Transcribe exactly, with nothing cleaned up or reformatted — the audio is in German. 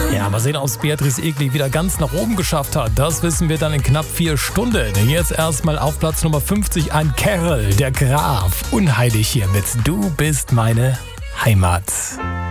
Ja, mal sehen, ob es Beatrice Egli wieder ganz nach oben geschafft hat. Das wissen wir dann in knapp vier Stunden. Jetzt erstmal auf Platz Nummer fünfzig ein Kerl, der Graf. Unheilig hier mit Du bist meine Heimat.